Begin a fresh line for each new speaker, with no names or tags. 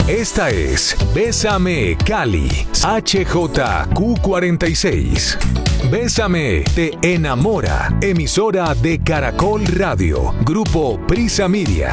Esta es Bésame Cali, HJQ46. Bésame te enamora, emisora de Caracol Radio, Grupo Prisa Media.